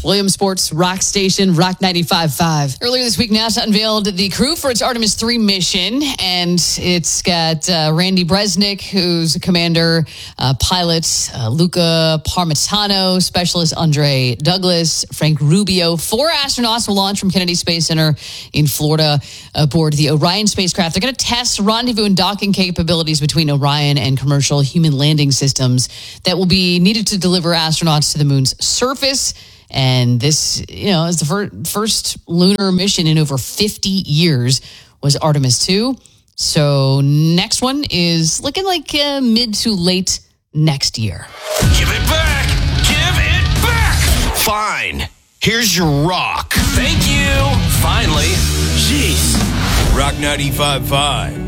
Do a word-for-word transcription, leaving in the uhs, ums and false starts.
William Sports Rock Station, Rock ninety-five point five. Earlier this week, NASA unveiled the crew for its Artemis three mission, and it's got uh, Randy Bresnik, who's a commander, uh, pilot, uh, Luca Parmitano, specialist Andre Douglas, Frank Rubio. Four astronauts will launch from Kennedy Space Center in Florida aboard the Orion spacecraft. They're going to test rendezvous and docking capabilities between Orion and commercial human landing systems that will be needed to deliver astronauts to the moon's surface. And this, you know, is the fir- first lunar mission in over fifty years was Artemis two. So next one is looking like uh, mid to late next year. Give it back! Give it back! Fine. Here's your rock. Thank you. Finally. Jeez. Rock ninety-five point five.